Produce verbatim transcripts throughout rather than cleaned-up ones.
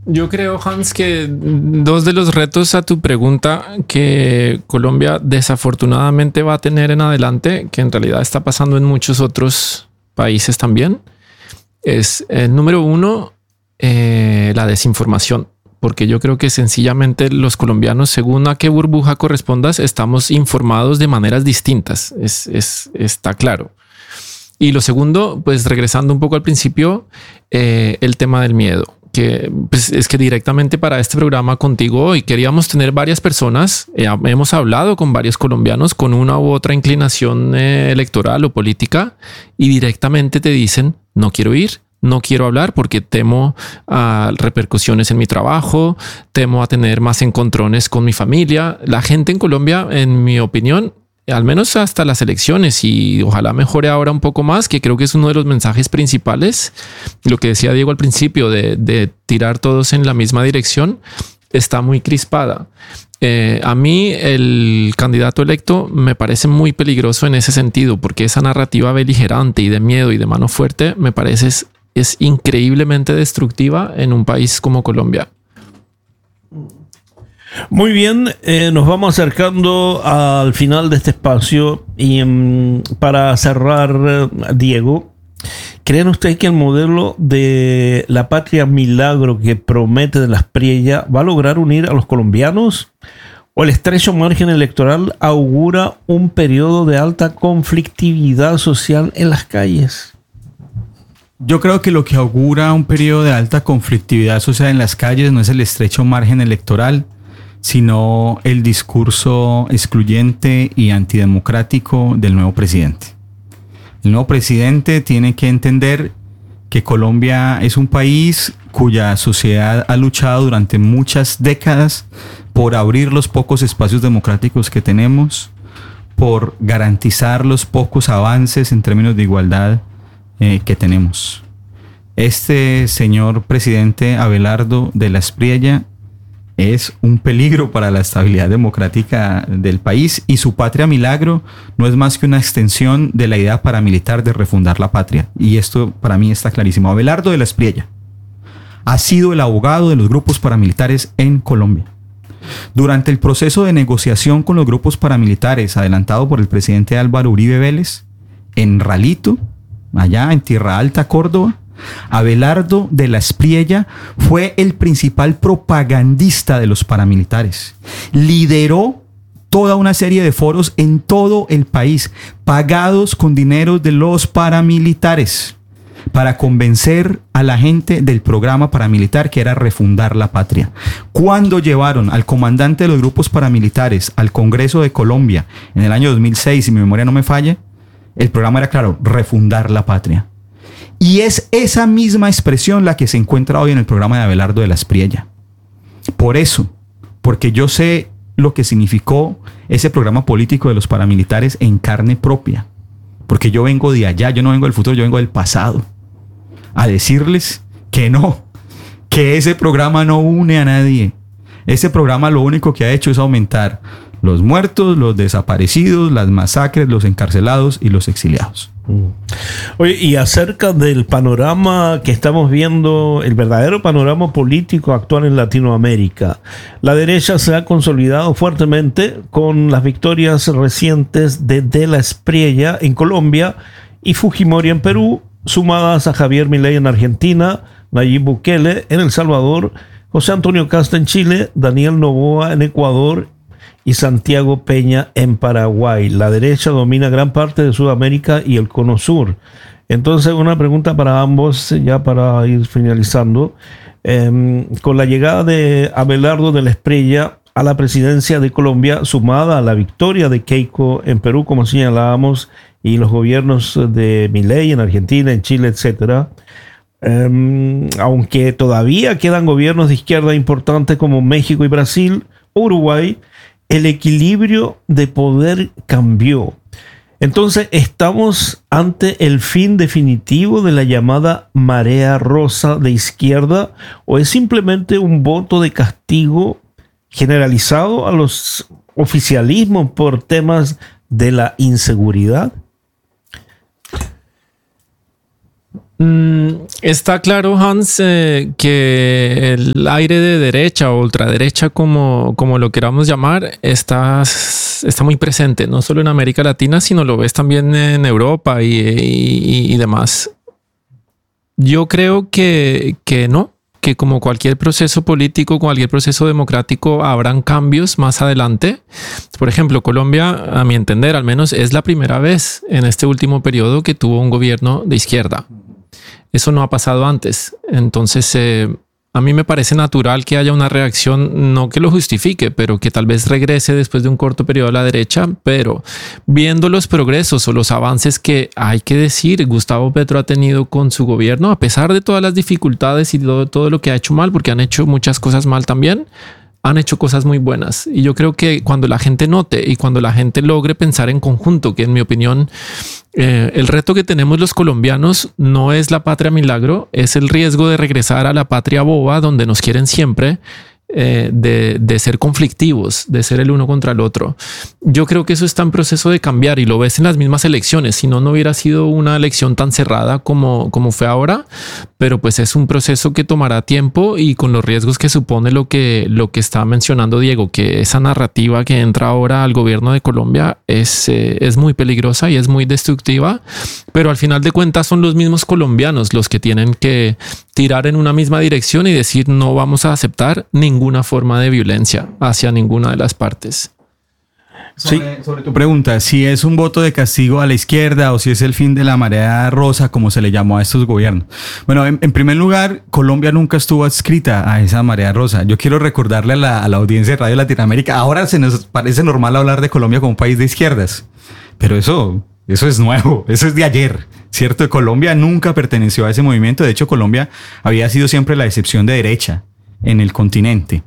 Yo creo, Hans, que dos de los retos a tu pregunta que Colombia desafortunadamente va a tener en adelante, que en realidad está pasando en muchos otros países también, es el número uno, eh, la desinformación. Porque yo creo que sencillamente los colombianos, según a qué burbuja correspondas, estamos informados de maneras distintas. Es, es, está claro. Y lo segundo, pues regresando un poco al principio, eh, el tema del miedo. Que pues, es que directamente para este programa contigo hoy queríamos tener varias personas. Eh, hemos hablado con varios colombianos con una u otra inclinación eh, electoral o política y directamente te dicen no quiero ir, no quiero hablar porque temo a repercusiones en mi trabajo, temo a tener más encontrones con mi familia. La gente en Colombia, en mi opinión, al menos hasta las elecciones, y ojalá mejore ahora un poco más, que creo que es uno de los mensajes principales. Lo que decía Diego al principio de, de tirar todos en la misma dirección está muy crispada. Eh, a mí el candidato electo me parece muy peligroso en ese sentido, porque esa narrativa beligerante y de miedo y de mano fuerte me parece es, es increíblemente destructiva en un país como Colombia. Muy bien, eh, nos vamos acercando al final de este espacio y um, para cerrar, Diego, ¿creen ustedes que el modelo de la patria milagro que promete de la Espriella va a lograr unir a los colombianos? ¿O el estrecho margen electoral augura un periodo de alta conflictividad social en las calles? Yo creo que lo que augura un periodo de alta conflictividad social en las calles no es el estrecho margen electoral, sino el discurso excluyente y antidemocrático del nuevo presidente. El nuevo presidente tiene que entender que Colombia es un país cuya sociedad ha luchado durante muchas décadas por abrir los pocos espacios democráticos que tenemos, por garantizar los pocos avances en términos de igualdad eh, que tenemos. Este señor presidente Abelardo de la Espriella es un peligro para la estabilidad democrática del país, y su patria milagro no es más que una extensión de la idea paramilitar de refundar la patria. Y esto para mí está clarísimo. Abelardo de la Espriella ha sido el abogado de los grupos paramilitares en Colombia. Durante el proceso de negociación con los grupos paramilitares adelantado por el presidente Álvaro Uribe Vélez en Ralito, allá en Tierra Alta, Córdoba, Abelardo de la Espriella fue el principal propagandista de los paramilitares. Lideró toda una serie de foros en todo el país, pagados con dinero de los paramilitares, para convencer a la gente del programa paramilitar que era refundar la patria. Cuando llevaron al comandante de los grupos paramilitares al Congreso de Colombia en el año dos mil seis, si mi memoria no me falla, el programa era claro: refundar la patria. Y es esa misma expresión la que se encuentra hoy en el programa de Abelardo de la Espriella. Por eso, porque yo sé lo que significó ese programa político de los paramilitares en carne propia. Porque yo vengo de allá, yo no vengo del futuro, yo vengo del pasado. A decirles que no, que ese programa no une a nadie. Ese programa lo único que ha hecho es aumentar los muertos, los desaparecidos, las masacres, los encarcelados y los exiliados. Oye, y acerca del panorama que estamos viendo, el verdadero panorama político actual en Latinoamérica, la derecha se ha consolidado fuertemente con las victorias recientes de De la Espriella en Colombia y Fujimori en Perú, sumadas a Javier Milei en Argentina, Nayib Bukele en El Salvador, José Antonio Kast en Chile, Daniel Noboa en Ecuador y Santiago Peña en Paraguay. La derecha domina gran parte de Sudamérica y el Cono Sur. Entonces, una pregunta para ambos, ya para ir finalizando. Eh, con la llegada de Abelardo de la Espriella a la presidencia de Colombia, sumada a la victoria de Keiko en Perú, como señalábamos, y los gobiernos de Milei en Argentina, en Chile, etcétera, eh, aunque todavía quedan gobiernos de izquierda importantes como México y Brasil, Uruguay, el equilibrio de poder cambió. Entonces, ¿estamos ante el fin definitivo de la llamada marea rosa de izquierda o es simplemente un voto de castigo generalizado a los oficialismos por temas de la inseguridad? Mm, está claro, Hans, eh, que el aire de derecha o ultraderecha, como, como lo queramos llamar, está, está muy presente, no solo en América Latina, sino lo ves también en Europa y, y, y demás. Yo creo que, que no, que como cualquier proceso político, cualquier proceso democrático, habrán cambios más adelante. Por ejemplo, Colombia, a mi entender, al menos es la primera vez en este último periodo que tuvo un gobierno de izquierda. Eso no ha pasado antes. Entonces, eh, a mí me parece natural que haya una reacción, no que lo justifique, pero que tal vez regrese después de un corto periodo a la derecha. Pero viendo los progresos o los avances que hay que decir, Gustavo Petro ha tenido con su gobierno, a pesar de todas las dificultades y todo, todo lo que ha hecho mal, porque han hecho muchas cosas mal también, han hecho cosas muy buenas. Y yo creo que cuando la gente note y cuando la gente logre pensar en conjunto, que en mi opinión, eh, el reto que tenemos los colombianos no es la patria milagro, es el riesgo de regresar a la patria boba donde nos quieren siempre, eh, de, de ser conflictivos, de ser el uno contra el otro. Yo creo que eso está en proceso de cambiar y lo ves en las mismas elecciones. Si no, no hubiera sido una elección tan cerrada como, como fue ahora, pero pues es un proceso que tomará tiempo y con los riesgos que supone lo que, lo que está mencionando Diego, que esa narrativa que entra ahora al gobierno de Colombia es, eh, es muy peligrosa y es muy destructiva, pero al final de cuentas son los mismos colombianos los que tienen que tirar en una misma dirección y decir no vamos a aceptar ninguna forma de violencia hacia ninguna de las partes. Sobre, sí. sobre tu pregunta, si es un voto de castigo a la izquierda o si es el fin de la marea rosa, como se le llamó a estos gobiernos. Bueno, en, en primer lugar, Colombia nunca estuvo adscrita a esa marea rosa. Yo quiero recordarle a la, a la audiencia de Radio Latinoamérica, ahora se nos parece normal hablar de Colombia como un país de izquierdas, pero eso, eso es nuevo, eso es de ayer, ¿cierto? Colombia nunca perteneció a ese movimiento. De hecho, Colombia había sido siempre la excepción de derecha en el continente.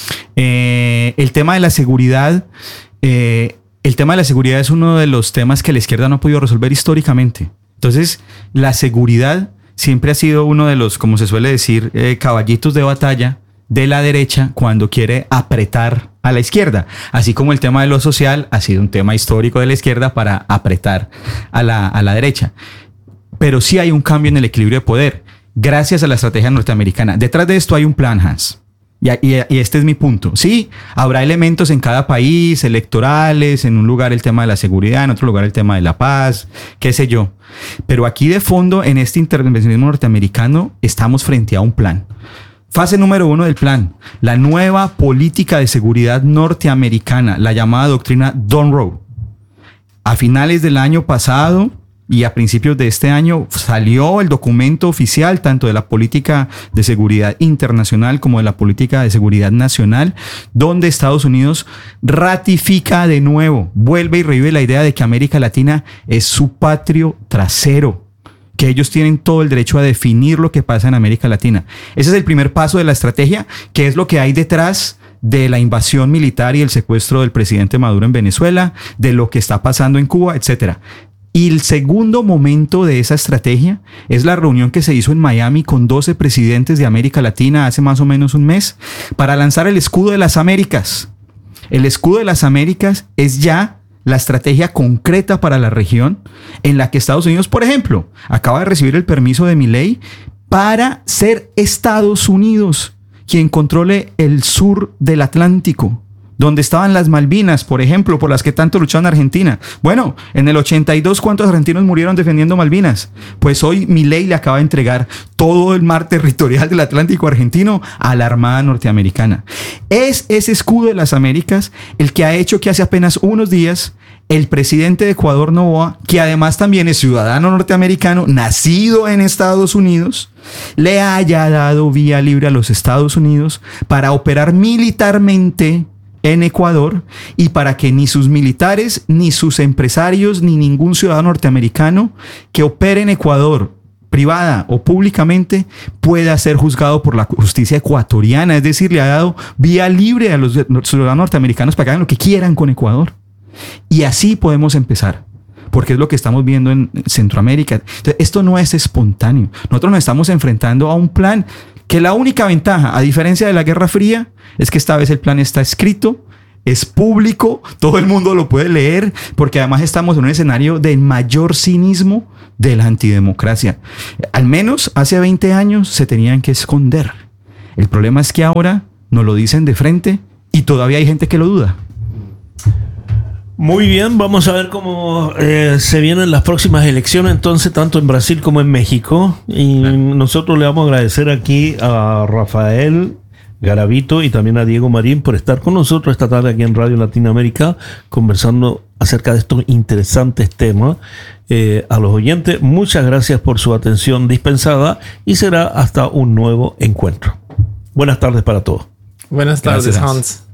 Eh, el tema de la seguridad... Eh, el tema de la seguridad es uno de los temas que la izquierda no ha podido resolver históricamente. Entonces, la seguridad siempre ha sido uno de los, como se suele decir, eh, caballitos de batalla de la derecha cuando quiere apretar a la izquierda. Así como el tema de lo social ha sido un tema histórico de la izquierda para apretar a la, a la derecha. Pero sí hay un cambio en el equilibrio de poder gracias a la estrategia norteamericana. Detrás de esto hay un plan, Hans. Y, y, y este es mi punto. Sí, habrá elementos en cada país, electorales, en un lugar el tema de la seguridad, en otro lugar el tema de la paz, qué sé yo. Pero aquí de fondo, en este intervencionismo norteamericano, estamos frente a un plan. Fase número uno del plan, la nueva política de seguridad norteamericana, la llamada doctrina Monroe. A finales del año pasado y a principios de este año salió el documento oficial tanto de la política de seguridad internacional como de la política de seguridad nacional, donde Estados Unidos ratifica de nuevo, vuelve y revive la idea de que América Latina es su patrio trasero, que ellos tienen todo el derecho a definir lo que pasa en América Latina. Ese es el primer paso de la estrategia, que es lo que hay detrás de la invasión militar y el secuestro del presidente Maduro en Venezuela, de lo que está pasando en Cuba, etcétera. Y el segundo momento de esa estrategia es la reunión que se hizo en Miami con doce presidentes de América Latina hace más o menos un mes para lanzar el escudo de las Américas. El escudo de las Américas es ya la estrategia concreta para la región en la que Estados Unidos, por ejemplo, acaba de recibir el permiso de Milei para ser Estados Unidos quien controle el sur del Atlántico, donde estaban las Malvinas, por ejemplo, por las que tanto lucharon Argentina. Bueno, en el ochenta y dos, ¿cuántos argentinos murieron defendiendo Malvinas? Pues hoy Milei le acaba de entregar todo el mar territorial del Atlántico argentino a la Armada norteamericana. Es ese escudo de las Américas el que ha hecho que hace apenas unos días el presidente de Ecuador, Noboa, que además también es ciudadano norteamericano, nacido en Estados Unidos, le haya dado vía libre a los Estados Unidos para operar militarmente en Ecuador y para que ni sus militares, ni sus empresarios, ni ningún ciudadano norteamericano que opere en Ecuador, privada o públicamente, pueda ser juzgado por la justicia ecuatoriana. Es decir, le ha dado vía libre a los ciudadanos norteamericanos para que hagan lo que quieran con Ecuador. Y así podemos empezar, porque es lo que estamos viendo en Centroamérica. Entonces, esto no es espontáneo. Nosotros nos estamos enfrentando a un plan que la única ventaja, a diferencia de la Guerra Fría, es que esta vez el plan está escrito, es público, todo el mundo lo puede leer, porque además estamos en un escenario del mayor cinismo de la antidemocracia. Al menos hace veinte años se tenían que esconder. El problema es que ahora nos lo dicen de frente y todavía hay gente que lo duda. Muy bien, vamos a ver cómo eh, se vienen las próximas elecciones entonces, tanto en Brasil como en México. Y nosotros le vamos a agradecer aquí a Rafael Garavito y también a Diego Marín por estar con nosotros esta tarde aquí en Radio Latinoamérica conversando acerca de estos interesantes temas. Eh, a los oyentes, muchas gracias por su atención dispensada y será hasta un nuevo encuentro. Buenas tardes para todos. Buenas tardes, Gracias. Hans.